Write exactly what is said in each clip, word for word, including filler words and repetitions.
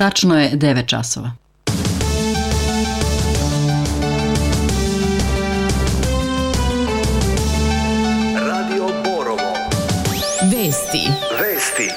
Tačno je devet časova. Radio Borovo. Vesti. Vesti.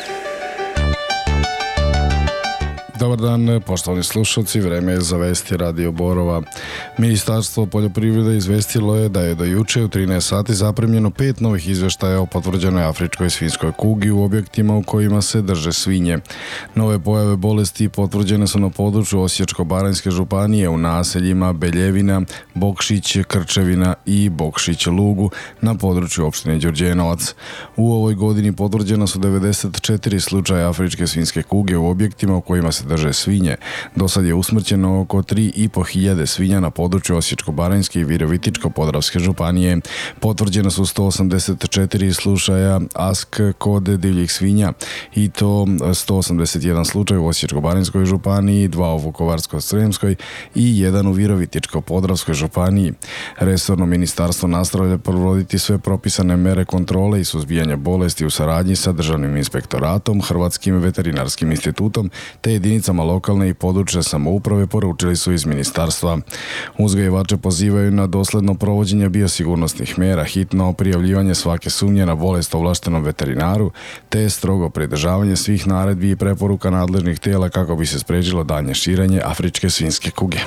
Dobar dan, poštovani slušalci, vreme je za vesti Radio Borova. Ministarstvo poljoprivrede izvestilo je da je do juče u trinaest sati zaprimljeno pet novih izveštaja o potvrđenoj afričkoj svinjskoj kugi u objektima u kojima se drže svinje. Nove pojave bolesti potvrđene su na području Osječko-baranjske županije u naseljima Beljevina, Bokšić, Krčevina i Bokšić Lugu na području opštine Đurđenovac. U ovoj godini potvrđena su devedeset četiri slučaja afričke svinjske kuge u objektima u kojima se drže svinje. Do sad je usmrćeno oko tri i po hiljade svinja na području Osječko-baranjske i Virovitičko-podravske županije. Potvrđena su sto osamdeset četiri slučaja A S K kod divljih svinja i to sto osamdeset jedan slučaj u Osječko-baranjskoj županiji, dva u Vukovarsko-sremskoj i jedan u Virovitičko-podravskoj županiji. Resorno ministarstvo nastavlja provoditi sve propisane mere kontrole i suzbijanja bolesti u saradnji sa Državnim inspektoratom, Hrvatskim veterinarskim institutom te jedinicama lokalne i područne samouprave, poručili su iz ministarstva. Uzgajivače pozivaju na dosledno provođenje biosigurnosnih mera, hitno prijavljivanje svake sumnje na bolest ovlaštenom veterinaru, te strogo pridržavanje svih naredbi i preporuka nadležnih tijela kako bi se sprečilo daljnje širenje afričke svinjske kuge.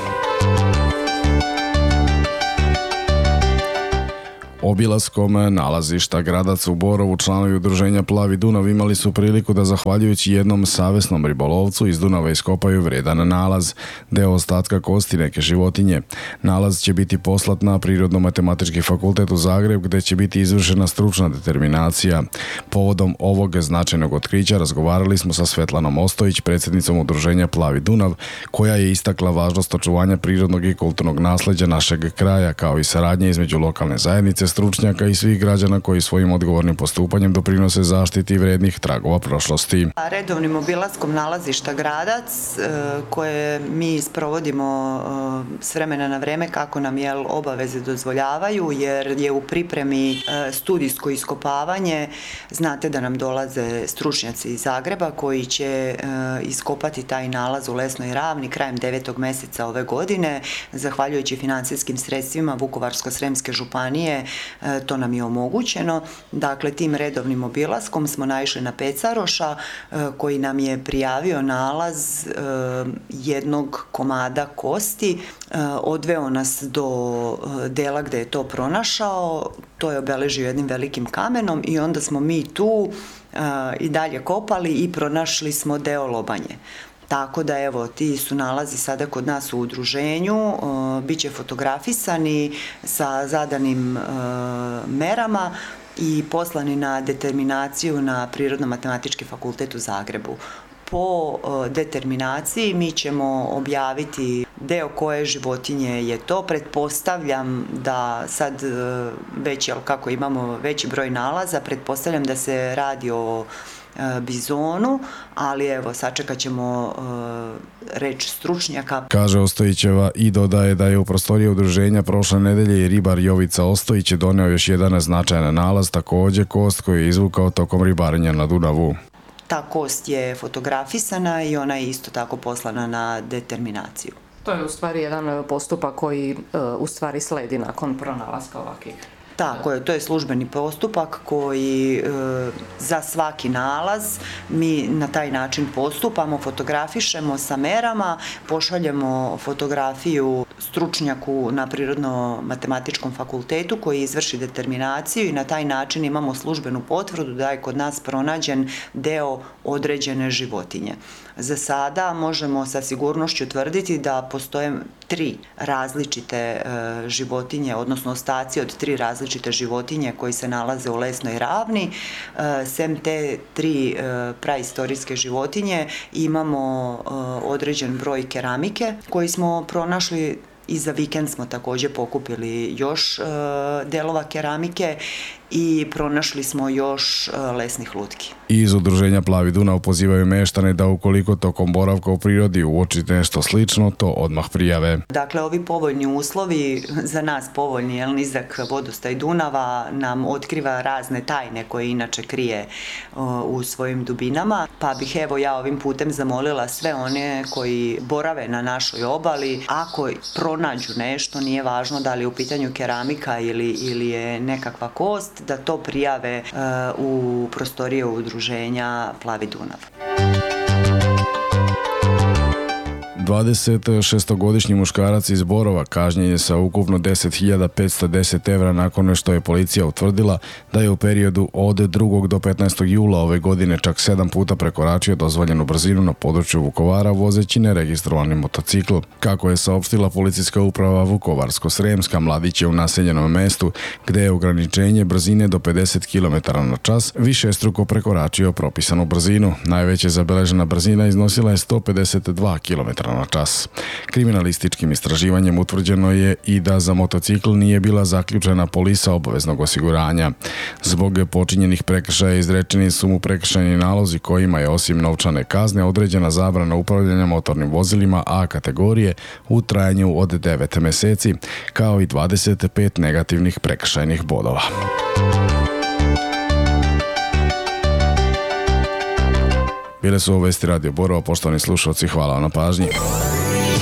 Obilaskom nalazišta Gradac u Borovu članovi udruženja Plavi Dunav imali su priliku da zahvaljujući jednom savesnom ribolovcu iz Dunava iskopaju vredan nalaz, deo ostatka kosti neke životinje. Nalaz će biti poslat na Prirodno-matematički fakultet u Zagreb gde će biti izvršena stručna determinacija. Povodom ovog značajnog otkrića razgovarali smo sa Svetlanom Ostojić, predsjednicom udruženja Plavi Dunav, koja je istakla važnost očuvanja prirodnog i kulturnog nasleđa našeg kraja kao i saradnje između lokalne zajednice, stručnjaka i svih građana koji svojim odgovornim postupanjem doprinose zaštiti vrednih tragova prošlosti. Redovnim obilaskom nalazišta Gradac koje mi sprovodimo s vremena na vreme kako nam je obaveze dozvoljavaju, jer je u pripremi studijsko iskopavanje. Znate da nam dolaze stručnjaci iz Zagreba koji će iskopati taj nalaz u Lesnoj ravni krajem devetog meseca ove godine. Zahvaljujući financijskim sredstvima Vukovarsko-sremske županije to nam je omogućeno. Dakle, tim redovnim obilaskom smo naišli na pecaroša koji nam je prijavio nalaz jednog komada kosti, odveo nas do dela gde je to pronašao, to je obeležio jednim velikim kamenom i onda smo mi tu i dalje kopali i pronašli smo deo lobanje. Tako da evo, ti su nalazi sada kod nas u udruženju, bit će fotografisani sa zadanim merama i poslani na determinaciju na Prirodno-matematički fakultet u Zagrebu. Po determinaciji mi ćemo objaviti deo koje životinje je to. Pretpostavljam da sad već, jel, kako imamo veći broj nalaza, pretpostavljam da se radi o bizonu, ali evo, sačekat ćemo uh, reč stručnjaka. Kaže Ostojićeva i dodaje da je u prostoriji udruženja prošle nedelje i ribar Jovica Ostojić doneo još jedan značajan nalaz, takođe kost koju je izvukao tokom ribarenja na Dunavu. Ta kost je fotografisana i ona je isto tako poslana na determinaciju. To je u stvari jedan postupak koji uh, u stvari sledi nakon pronalaska ovakvih. Tako je, to je službeni postupak koji e, za svaki nalaz mi na taj način postupamo, fotografišemo sa merama, pošaljemo fotografiju stručnjaku na Prirodno-matematičkom fakultetu koji izvrši determinaciju i na taj način imamo službenu potvrdu da je kod nas pronađen deo određene životinje. Za sada možemo sa sigurnošću tvrditi da postoje tri različite e, životinje, odnosno ostaci od tri različite životinje koji se nalaze u Lesnoj ravni. E, sem te tri e, praistorijske životinje imamo e, određen broj keramike koji smo pronašli. I za vikend smo takođe pokupili još e, delova keramike i pronašli smo još lesnih lutki. Iz udruženja Plavi Dunav pozivaju meštane da ukoliko tokom boravka u prirodi uoči nešto slično, to odmah prijave. Dakle, ovi povoljni uslovi, za nas povoljni, jel, nizak vodostaj Dunava nam otkriva razne tajne koje inače krije o, u svojim dubinama, pa bih evo ja ovim putem zamolila sve one koji borave na našoj obali, ako pronađu nešto, nije važno da li je u pitanju keramika ili, ili je nekakva kost, da to prijave uh, u prostorije udruženja Plavi Dunav. dvadesetšestogodišnji muškarac iz Borova kažnjen je sa ukupno deset hiljada petsto deset evra nakon što je policija utvrdila da je u periodu od drugog do petnaestog jula ove godine čak sedam puta prekoračio dozvoljenu brzinu na području Vukovara vozeći neregistrovani motocikl. Kako je saopštila policijska uprava Vukovarsko-Sremska, mladić je u naseljenom mestu gde je ograničenje brzine do pedeset kilometara na čas višestruko prekoračio propisanu brzinu. Najveća zabeležena brzina iznosila je sto pedeset dva kilometra na čas. Kriminalističkim istraživanjem utvrđeno je i da za motocikl nije bila zaključena polisa obaveznog osiguranja. Zbog počinjenih prekršaja izrečeni su mu prekršajni nalozi kojima je osim novčane kazne određena zabrana upravljanja motornim vozilima A kategorije u trajanju od devet meseci, kao i dvadeset pet negativnih prekršajnih bodova. Bile su ovo vesti Radio Borova, poštovani slušalci, hvala vam na pažnji.